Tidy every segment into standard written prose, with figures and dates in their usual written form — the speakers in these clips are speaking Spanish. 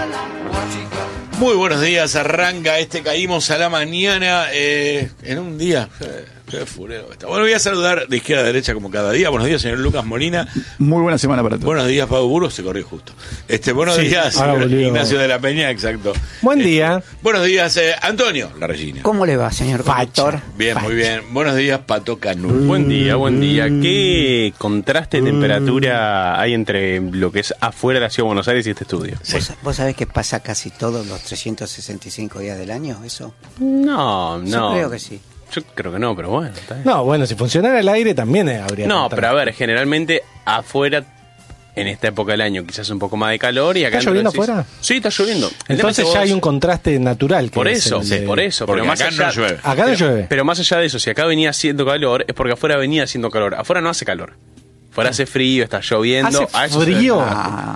Muy buenos días, arranca Caímos a la Mañana en un día. Qué fureo está. Bueno, voy a saludar de izquierda a derecha como cada día. Buenos días, señor Lucas Molina. Muy buena semana para todos. Buenos días, Pablo Burgos, se corrió justo. Buenos días, señor Ignacio de la Peña, exacto. Buen día. Buenos días, Antonio La Regina. ¿Cómo le va, señor Factor? Bien, muy bien. Buenos días, Pato Canul. Buen día, buen día. ¿Qué contraste de temperatura hay entre lo que es afuera de la Ciudad de Buenos Aires y este estudio? Sí. ¿Vos sabés que pasa casi todos los 365 días del año, eso? No. Yo creo que sí. Yo creo que no, pero bueno. Está bien. No, bueno, si funcionara el aire también habría. No, contraste. pero a ver, generalmente afuera, en esta época del año, quizás un poco más de calor y acá... ¿Está lloviendo afuera? Sí, está lloviendo. Entonces ya hay un contraste natural. Por eso, por eso. Porque pero más acá allá, no llueve. Acá no llueve. Pero más allá de eso, si acá venía haciendo calor, es porque afuera venía haciendo calor. Afuera no hace calor. Afuera hace frío, está lloviendo. ¿Hace frío?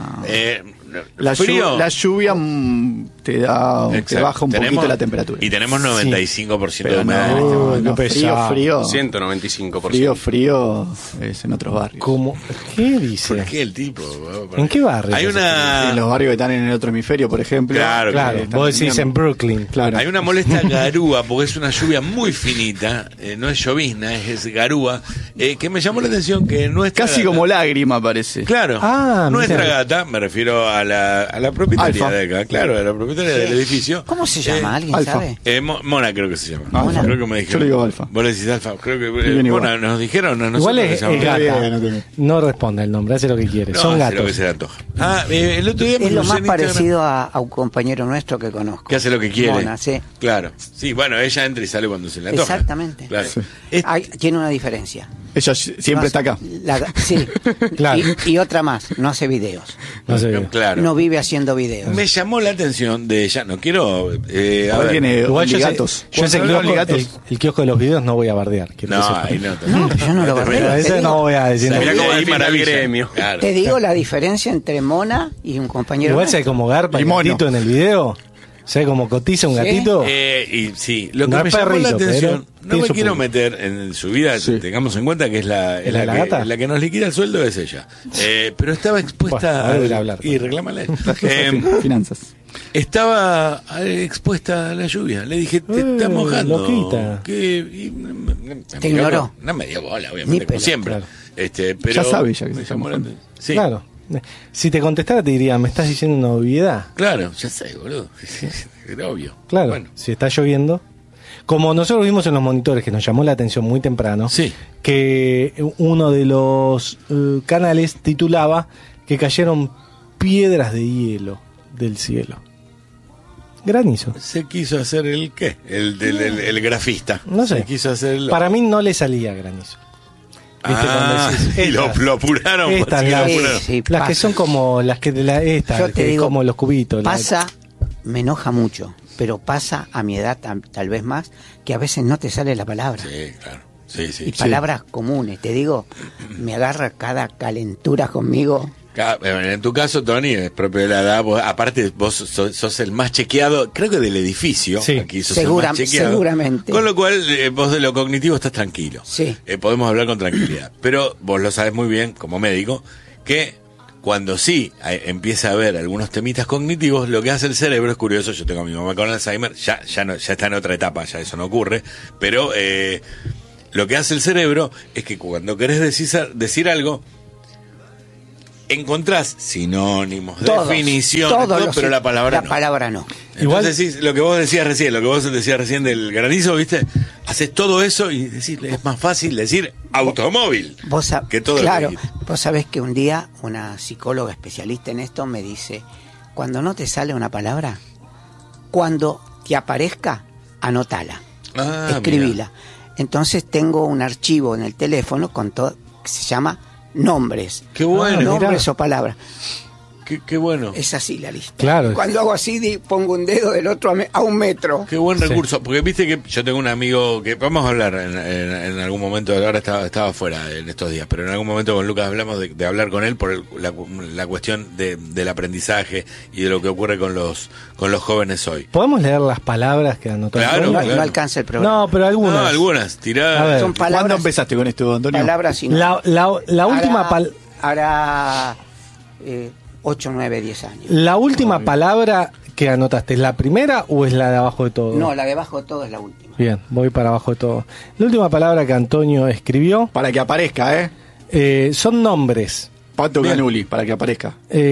La frío. la lluvia te baja un poquito la temperatura. Y tenemos 95% de Pero humedad. no, frío. 195%. Frío es en otros barrios. ¿Cómo? ¿Qué dice? ¿Por qué el tipo? ¿En qué barrio? Hay una... En los barrios que están en el otro hemisferio, por ejemplo. Claro, Claro, están vos decís en Brooklyn. Claro. Hay una molesta garúa, porque es una lluvia muy finita, no es llovizna, es garúa, que me llamó la atención que nuestra Casi gata, como lágrima parece. claro, Ah, nuestra mirá. gata, me refiero a la propietaria Alfa. de acá, claro, a la propietaria del edificio. ¿Cómo se llama? ¿Alguien Alfa. sabe? Mona creo que se llama. Alfa. Creo que me dijeron. Yo le digo Alfa. Vos le decís Alfa. Creo que Bien igual. Mona nos dijeron. A Igual nosotros es le llamamos- gata. No tengo. No responde el nombre, hace lo que quiere. No, Son hace lo que gatos. se le antoja. El otro día me Es lo crucé más en Instagram, parecido a un compañero nuestro que conozco. que hace lo que quiere. Mona, sí. Claro. Sí, bueno, ella entra y sale cuando se le antoja. Exactamente. Claro. Sí. Tiene una diferencia. Ella siempre No está hace- acá. Sí. Claro. Y otra más, no hace videos. No sé. Claro. No vive haciendo videos. Me llamó la atención de ella. No quiero. A Ahora ver. tiene Igual yo Oligatos. ese ¿Cuántos kiosco, Oligatos? el kiosco de los videos no voy a bardear. quiero que No, sepa. ahí no. No, pero yo no lo te bardeo. Pero metas. ese no voy a decir nada. Mirá cómo Ahí defiende al maravilla. gremio. Claro. Te digo la diferencia entre Mona y un compañero Igual nuestro. sé como garpa Y el mono. gatito en el video. ¿Sabe cómo cotiza un Sí. gatito? Y sí, lo que No me es llamó la perrito, atención, pero no tiene me su quiero público. meter en su vida, Sí. tengamos en cuenta que es la ¿Es la gata? la que nos liquida el sueldo es ella. Pero estaba expuesta Bueno, ahora voy a hablar. y reclámale. Finanzas. Estaba expuesta a la lluvia. Le dije, te está mojando. loquita. Te ignoró. No me dio bola, Ni obviamente, como pelota. siempre. Claro. Pero Ya sabe ya que me se llamó la mojó. atención. Sí, Claro. Si te contestara te diría, ¿me estás diciendo una obviedad? claro, ya sé, boludo. Era obvio. Claro, Bueno. si está lloviendo. Como nosotros vimos en los monitores, que nos llamó la atención muy temprano, Sí. que uno de los canales titulaba que cayeron piedras de hielo del cielo. Granizo. Se quiso hacer el qué, el grafista. No sé. Se quiso hacer el... Para mí no le salía granizo. ¿Viste? Ah, Cuando decís, y lo apuraron. estas, porque lo las, apuraron. Sí, las que pasa. son como las que de la esta, Yo te que digo, como los cubitos. Pasa, me enoja mucho, pero pasa a mi edad tal vez más, que a veces no te sale la palabra. Sí, claro. Sí, sí. Y palabras comunes, te digo, me agarra cada calentura conmigo. En tu caso, Tony, es propio de la edad. Aparte, vos sos el más chequeado, creo que del edificio. Sí. Aquí sos el más chequeado. Seguramente. Con lo cual, vos de lo cognitivo estás tranquilo. Sí. Podemos hablar con tranquilidad. Pero vos lo sabes muy bien, como médico, que cuando sí empieza a haber algunos temitas cognitivos, lo que hace el cerebro es curioso. Yo tengo a mi mamá con Alzheimer, ya está en otra etapa, ya eso no ocurre. Pero lo que hace el cerebro es que cuando querés decir algo, encontrás sinónimos, Todos, definiciones, todos todo, los- pero la palabra la no. palabra no. Igual- Entonces decís, lo que vos decías recién del granizo, ¿viste? Haces todo eso y decís, es más fácil decir automóvil que todo claro, lo que dijiste. vos sabés que un día una psicóloga especialista en esto me dice, cuando no te sale una palabra, cuando te aparezca, anótala, escribíla. Entonces tengo un archivo en el teléfono con todo que se llama nombres. Qué bueno. Nombres mirá. o palabras. Qué bueno. Es así la lista. Claro. Cuando hago así, pongo un dedo del otro a un metro. Qué buen Sí. recurso, porque viste que yo tengo un amigo que vamos a hablar en algún momento, ahora estaba fuera en estos días, pero en algún momento con Lucas hablamos de hablar con él por la cuestión del aprendizaje y de lo que ocurre con los jóvenes hoy. ¿Podemos leer las palabras que anotó? Claro, No, Antonio? no alcanza el programa. No, pero algunas. No, algunas, A tirá. ver. Son ¿Cuándo palabras, empezaste con esto, Antonio? palabras y no. La última Hará 8, 9, 10 años. La última palabra que anotaste, ¿es la primera o es la de abajo de todo? No, la de abajo de todo es la última. Bien, voy para abajo de todo. La última palabra que Antonio escribió... Para que aparezca, son nombres. Pato Canuli, para que aparezca.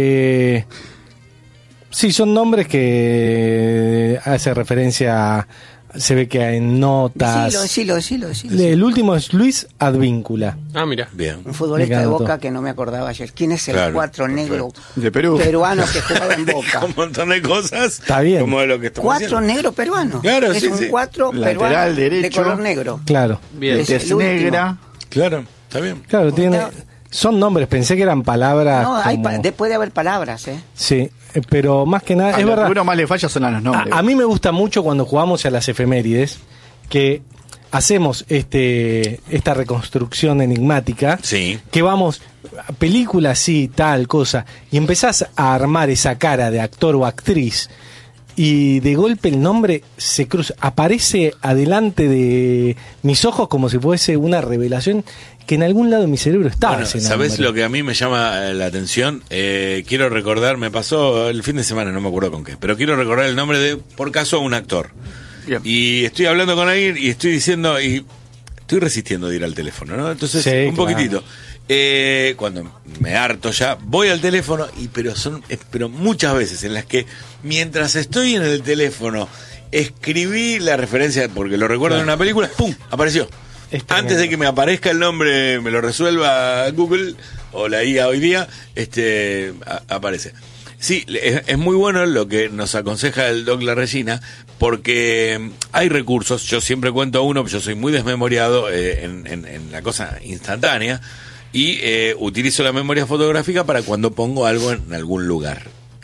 Sí, son nombres que hace referencia... Se ve que en notas... Decilo. El último es Luis Advíncula. Ah, mira. Bien. Un futbolista de Boca que no me acordaba ayer. ¿Quién es el 4 negro de Perú peruano que jugaba en Boca? Un montón de cosas. Está bien. Como de lo que estamos 4 haciendo. negro peruano. Claro, es sí, un sí. 4 Lateral peruano derecho. de color negro. Claro. Bien. Es Tez el último. negra. Claro, está bien. Claro, tiene... Son nombres, pensé que eran palabras. No, como... puede haber palabras, Sí, pero más que nada, A es lo verdad. que uno más le falla son a los nombres. A mí me gusta mucho cuando jugamos a las efemérides, que hacemos esta reconstrucción enigmática, Sí. que vamos, película sí, tal cosa, y empezás a armar esa cara de actor o actriz, y de golpe el nombre se cruza, aparece adelante de mis ojos como si fuese una revelación que en algún lado de mi cerebro estaba. Bueno, ese ¿sabés nombre. lo que a mí me llama la atención? Quiero recordar, me pasó el fin de semana, no me acuerdo con qué, pero quiero recordar el nombre de, por caso, un actor. Bien. Y estoy hablando con alguien y estoy diciendo, y estoy resistiendo de ir al teléfono, ¿no? Entonces, Sí, un poquitito. Cuando me harto ya, voy al teléfono, pero muchas veces en las que, mientras estoy en el teléfono, escribí la referencia, porque lo recuerdo en una película, ¡pum! Apareció. Antes de que me aparezca el nombre, me lo resuelva Google o la IA hoy día, aparece. Sí, es muy bueno lo que nos aconseja el Doc La Regina, porque hay recursos. Yo siempre cuento uno, yo soy muy desmemoriado en la cosa instantánea, y utilizo la memoria fotográfica para cuando pongo algo en algún lugar.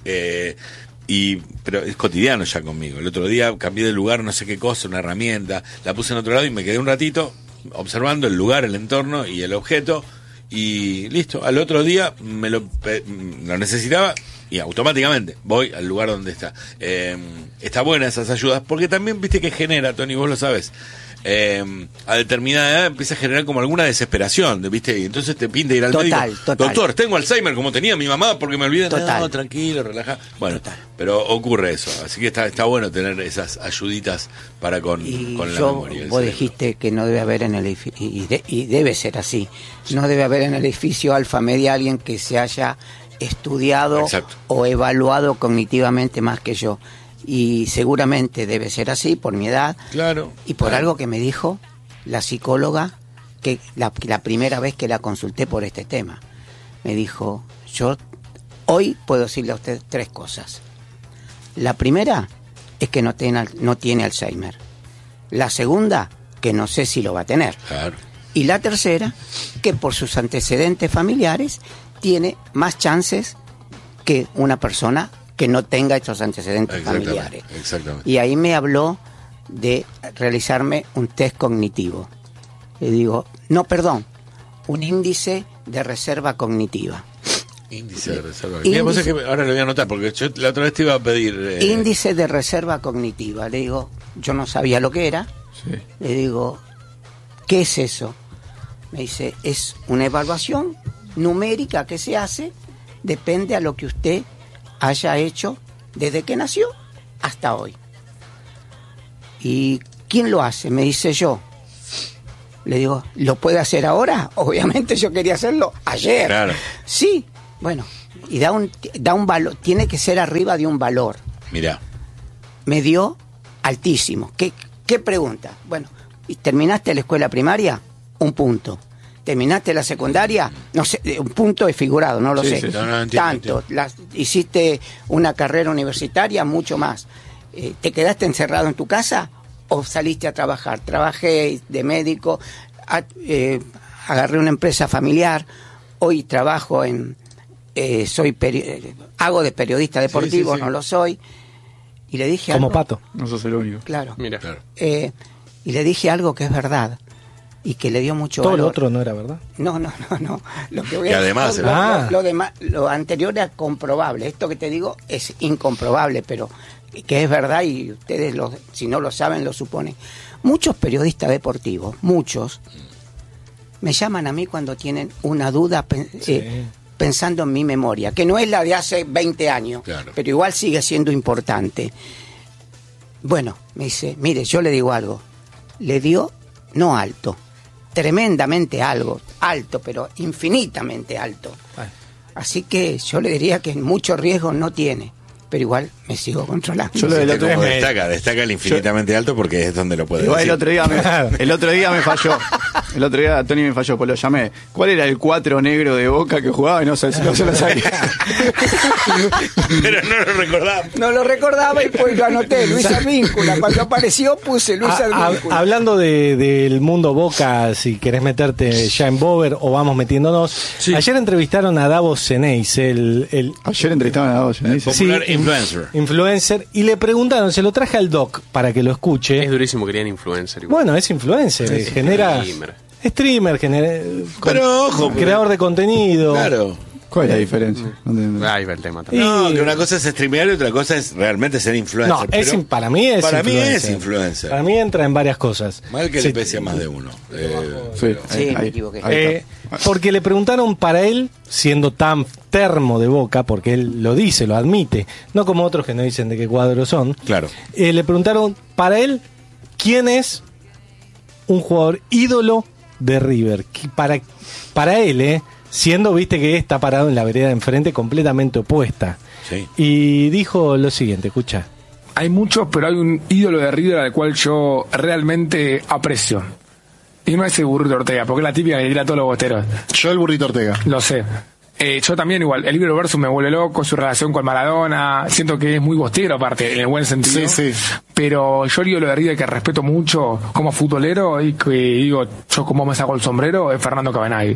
Pero es cotidiano ya conmigo. El otro día cambié de lugar, no sé qué cosa, una herramienta, la puse en otro lado y me quedé un ratito observando el lugar, el entorno y el objeto, y listo. Al otro día lo necesitaba y automáticamente voy al lugar donde está. Está buena esas ayudas, porque también viste que genera, Tony, vos lo sabes, a determinada edad empieza a generar como alguna desesperación, ¿viste? Y entonces te pinta ir al médico. Doctor, tengo Alzheimer como tenía mi mamá porque me olvidé. No, tranquilo, relaja. Bueno, pero ocurre eso, así que está bueno tener esas ayuditas para con la memoria. Vos dijiste que no debe haber en el edificio, y debe ser así, no debe haber en el edificio Alfa Media alguien que se haya estudiado Exacto. o evaluado cognitivamente más que yo. Y seguramente debe ser así por mi edad, claro, y por algo que me dijo la psicóloga, que la primera vez que la consulté por este tema. Me dijo, yo hoy puedo decirle a usted 3 cosas. La primera es que no tiene Alzheimer. La segunda, que no sé si lo va a tener. Claro. Y la tercera, que por sus antecedentes familiares tiene más chances que una persona que no tenga estos antecedentes familiares. Exactamente. Y ahí me habló de realizarme un test cognitivo. Le digo, no, perdón, un índice de reserva cognitiva. Índice de reserva cognitiva. Es que ahora lo voy a anotar, porque yo la otra vez te iba a pedir... Índice de reserva cognitiva. Le digo, yo no sabía lo que era. Sí. Le digo, ¿qué es eso? Me dice, es una evaluación numérica que se hace, depende a lo que usted haya hecho desde que nació hasta hoy. ¿Y quién lo hace? Me dice yo. Le digo, ¿lo puede hacer ahora? Obviamente yo quería hacerlo ayer. Claro. Sí, bueno, y da un valor, tiene que ser arriba de un valor. Mirá. Me dio altísimo. ¿Qué pregunta? Bueno, ¿terminaste la escuela primaria? 1 punto. ¿Terminaste la secundaria? No sé, 1 punto es figurado, no lo sé. Sí, no, entiendo, Tanto. ¿Hiciste una carrera universitaria? Mucho más. ¿Te quedaste encerrado en tu casa o saliste a trabajar? Trabajé de médico, agarré una empresa familiar, hoy trabajo hago de periodista deportivo, sí. No lo soy. Y le dije como algo, Pato. No sos el único. Claro. Mira. Claro. Y le dije algo que es verdad y que le dio mucho Todo valor. lo otro no era verdad. No. Lo que voy Que a además decir, lo anterior era comprobable. Esto que te digo es incomprobable, pero que es verdad, y ustedes si no lo saben lo suponen. Muchos periodistas deportivos, muchos, me llaman a mí cuando tienen una duda pensando en mi memoria, que no es la de hace 20 años, claro, pero igual sigue siendo importante. Bueno, me dice, mire, yo le digo algo, le dio, no alto, tremendamente alto, pero infinitamente alto. Así que yo le diría que mucho riesgo no tiene, pero igual me sigo controlando. Yo lo del otro día destaca el infinitamente alto porque es donde lo puede decir. El otro día me falló. El otro día Tony me falló, pues lo llamé. ¿Cuál era el 4 negro de Boca que jugaba? Y no se lo sabía. Pero no lo recordaba. No lo recordaba y pues lo anoté, Luis Advíncula. Cuando apareció puse Luis Advíncula. Hablando del mundo Boca, si querés meterte ya en Bober o vamos metiéndonos. Sí. Ayer entrevistaron a Davos Ceneiz. Ayer entrevistaron a Davos Ceneiz. Popular influencer. Y le preguntaron, se lo traje al doc para que lo escuche. Es durísimo que digan influencer. Igual. Bueno, es influencer. Genera... Streamer, pero ojo, creador de contenido. Claro. ¿Cuál es la diferencia? Ahí va el tema también. No, que una cosa es streamear y otra cosa es realmente ser influencer. No, para mí es influencer. Para mí entra en varias cosas. Mal que le pese a más de uno. Sí, me equivoqué. Porque le preguntaron para él, siendo tan termo de Boca, porque él lo dice, lo admite, no como otros que no dicen de qué cuadro son. Claro. Le preguntaron para él, ¿quién es un jugador ídolo de River? Para él, siendo, viste, que está parado en la vereda de enfrente completamente opuesta. Sí. Y dijo lo siguiente, escucha. Hay muchos, pero hay un ídolo de River al cual yo realmente aprecio. Y no es el Burrito Ortega, porque es la típica que tira a todos los bosteros. Yo el Burrito Ortega. Lo sé. Yo también igual, el Ibero Versus me vuelve loco, su relación con Maradona, siento que es muy bostero aparte, en el buen sentido. Sí. Pero yo digo lo de River que respeto mucho como futbolero y que digo, yo como me saco el sombrero, es Fernando Cabenagui,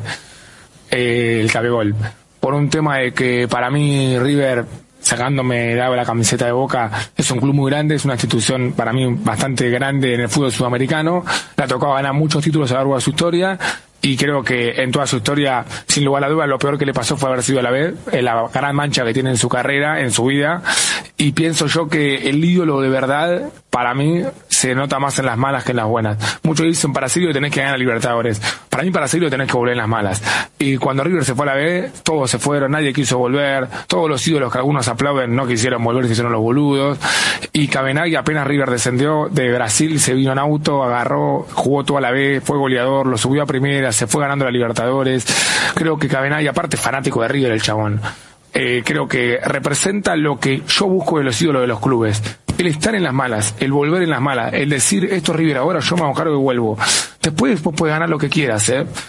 el cabegol. Por un tema de que para mí River, sacándome la camiseta de Boca, es un club muy grande, es una institución para mí bastante grande en el fútbol sudamericano, le ha tocado ganar muchos títulos a lo largo de su historia. Y creo que en toda su historia, sin lugar a la duda, lo peor que le pasó fue haber sido a la B, la gran mancha que tiene en su carrera, en su vida. Y pienso yo que el ídolo de verdad, para mí, se nota más en las malas que en las buenas. Muchos dicen, para ser ídolo tenés que ganar a Libertadores. Para mí, para ser ídolo tenés que volver en las malas. Y cuando River se fue a la B, todos se fueron, nadie quiso volver. Todos los ídolos que algunos aplauden no quisieron volver, se hicieron los boludos. Y Cabenagui, apenas River descendió de Brasil, se vino en auto, agarró, jugó toda la B, fue goleador, lo subió a primera, se fue ganando la Libertadores. Creo que Cabenagui, aparte fanático de River, el chabón, creo que representa lo que yo busco de los ídolos de los clubes: el estar en las malas, el volver en las malas, el decir, esto es River ahora, yo me hago cargo y vuelvo. Después vos podés ganar lo que quieras,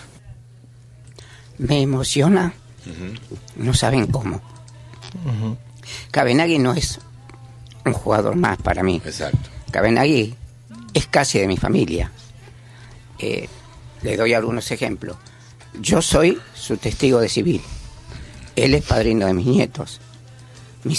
Me emociona, no saben cómo. Cabenagui no es un jugador más para mí. Exacto. Cabenagui es casi de mi familia. Le doy algunos ejemplos. Yo soy su testigo de civil. Él es padrino de mis nietos. Mis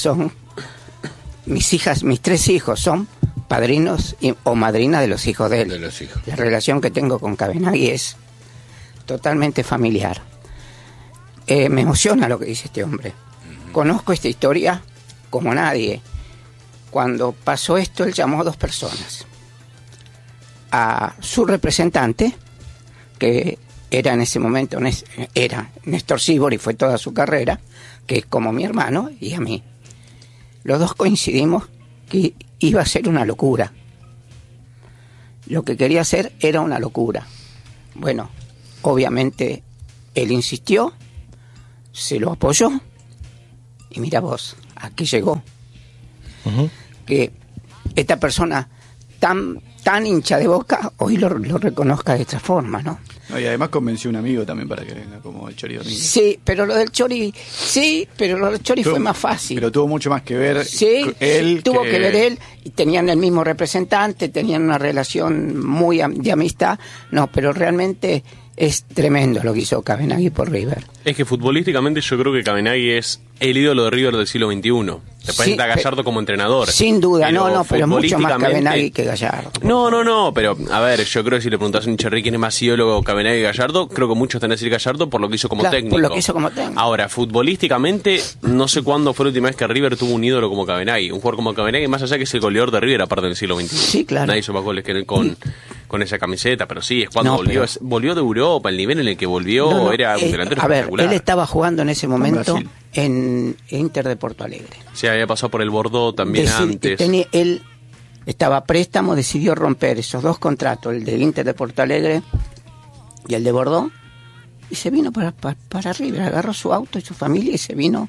3 hijos son padrinos o madrinas de los hijos de él. De los hijos. La relación que tengo con Cabenagui es totalmente familiar. Me emociona lo que dice este hombre. Conozco esta historia como nadie. Cuando pasó esto, él llamó a 2 personas. A su representante, que era en ese momento era Néstor Sibori, fue toda su carrera, que es como mi hermano, y a mí. Los 2 coincidimos que iba a ser una locura. Lo que quería hacer era una locura. Bueno, obviamente él insistió, se lo apoyó, y mira vos, aquí llegó. Que esta persona tan hincha de Boca hoy lo reconozca de esta forma, ¿no? No, y además convenció a un amigo también para que venga, como el Chori Domínguez. Sí, pero lo del Chori fue más fácil. Pero tuvo mucho más que ver él. Tuvo que ver él, y tenían el mismo representante, tenían una relación muy de amistad. No, pero realmente es tremendo lo que hizo Cabenagui por River. Es que futbolísticamente yo creo que Cabenagui es el ídolo de River del siglo XXI. Después está Gallardo como entrenador. Sin duda, pero mucho más Cabenagui que Gallardo. No, pero a ver, yo creo que si le preguntás a un Cherry quién es más ídolo, Cabenagui y Gallardo, creo que muchos tendrán que decir Gallardo por lo que hizo como técnico. Por lo que hizo como técnico. Ahora, futbolísticamente, no sé cuándo fue la última vez que River tuvo un ídolo como Cabenagui. Un jugador como Cabenagui, más allá que es el goleador de River aparte del siglo XXI. Sí, claro. Nadie hizo más goles que con con esa camiseta, pero sí, es cuando No, volvió, pero- volvió de Europa, el nivel en el que volvió No, era un delantero a ver, espectacular. él estaba jugando en ese momento Brasil. en Inter de Porto Alegre. Sí, había pasado por el Bordeaux también antes. Él estaba a préstamo, decidió romper esos dos contratos, el del Inter de Porto Alegre y el de Bordeaux, y se vino para River, agarró su auto y su familia y se vino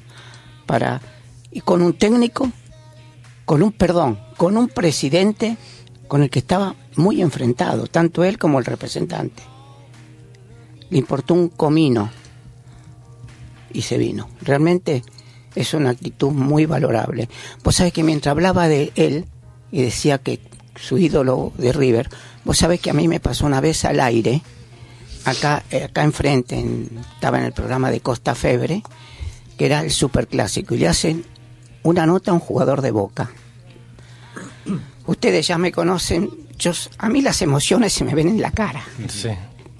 y con un técnico, con un presidente con el que estaba muy enfrentado, tanto él como el representante. Le importó un comino y se vino. Realmente es una actitud muy valorable. Vos sabés que mientras hablaba de él y decía que su ídolo de River, vos sabés que a mí me pasó una vez al aire, acá enfrente, estaba en el programa de Costa Febre, que era el Superclásico, y le hacen una nota a un jugador de Boca. Ustedes ya me conocen, a mí las emociones se me ven en la cara. Sí.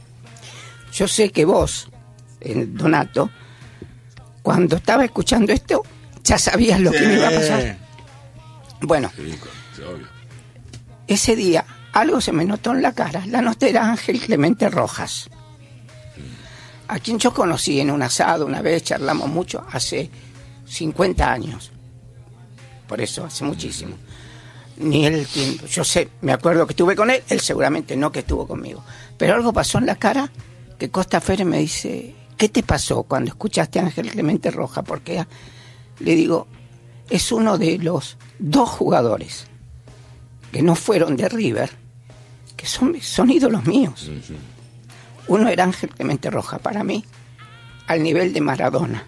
Yo sé que vos, Donato, cuando estaba escuchando esto, ya sabías lo que me iba a pasar. Bueno, Sí, obvio. ese día algo se me notó en la cara. La nota era Ángel Clemente Rojas, a quien yo conocí en un asado una vez, charlamos mucho, hace 50 años. Por eso, hace muchísimo. Ni él, yo sé, me acuerdo que estuve con él, él seguramente no que estuvo conmigo. Pero algo pasó en la cara que Costa Febre me dice, ¿qué te pasó cuando escuchaste a Ángel Clemente Rojas? Porque le digo, es uno de los dos jugadores que no fueron de River, que son ídolos míos. Uno era Ángel Clemente Rojas, para mí, al nivel de Maradona.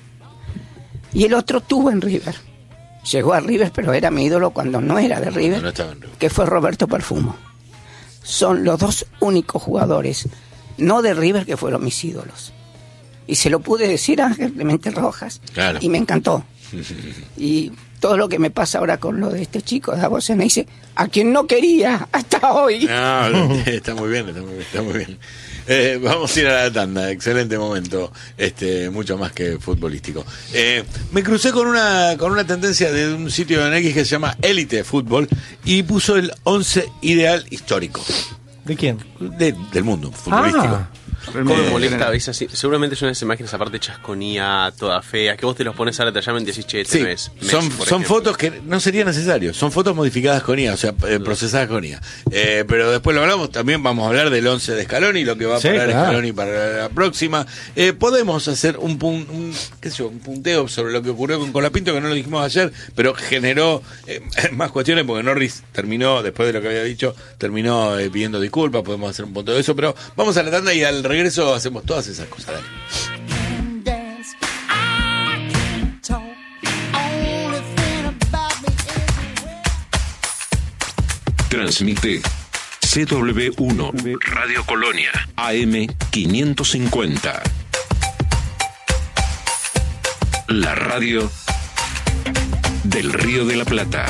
Y el otro tuvo en River. Llegó a River, pero era mi ídolo cuando no era de River, No estaba en River. que fue Roberto Perfumo. Son los dos únicos jugadores, no de River, que fueron mis ídolos. Y se lo pude decir a Ángel Clemente Rojas, Claro. y me encantó. Y todo lo que me pasa ahora con lo de este chico, Davos, me dice, a quien no quería hasta hoy. No, está muy bien, está muy bien. Vamos a ir a la tanda, excelente momento, mucho más que futbolístico. Me crucé con una tendencia de un sitio en X que se llama Élite Fútbol y puso el 11 ideal histórico ¿De quién? del mundo futbolístico. Ah, ¿Cómo me molesta? ¿Ves así? Seguramente son esas imágenes aparte chasconía, todas feas, que vos te los pones ahora detalladamente y decís, che, este Sí, no es Messi, son por ejemplo. fotos que no sería necesario, son fotos modificadas con IA, o sea, procesadas con IA. Pero después lo hablamos, también vamos a hablar del 11 de Scaloni, lo que va a Sí, parar claro. Scaloni para la próxima. Podemos hacer un punteo sobre lo que ocurrió con Colapinto, que no lo dijimos ayer, pero generó más cuestiones, porque Norris terminó, después de lo que había dicho, terminó pidiendo disculpas, podemos hacer un punteo de eso, pero vamos a la tanda y al regreso hacemos todas esas cosas. Dale. Transmite CW1 Radio Colonia AM 550. La radio del Río de la Plata.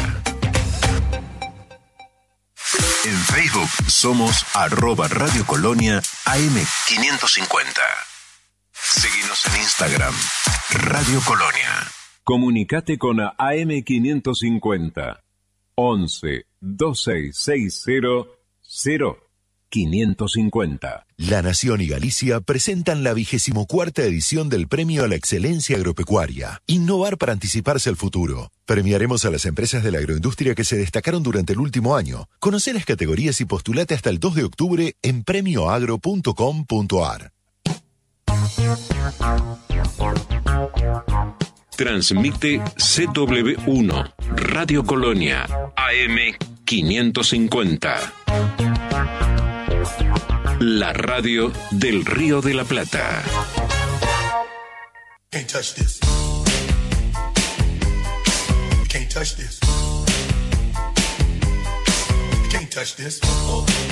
En Facebook somos @Radio Colonia AM 550. Seguinos en Instagram, Radio Colonia. Comunicate con AM 550 11 2660 0550. La Nación y Galicia presentan la 24ª edición del Premio a la Excelencia Agropecuaria. Innovar para anticiparse al futuro. Premiaremos a las empresas de la agroindustria que se destacaron durante el último año. Conoce las categorías y postulate hasta el 2 de octubre en premioagro.com.ar. Transmite CW1 Radio Colonia AM 550. La radio del Río de la Plata. Can't touch this. You can't touch this. You can't touch this.